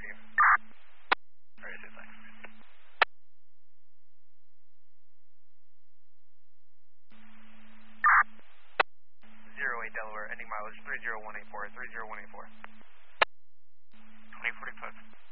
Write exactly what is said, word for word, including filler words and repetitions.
you. Alright, thanks. Zero eight Delaware, ending mileage three zero one eight four, three zero one eight four. twenty forty-five.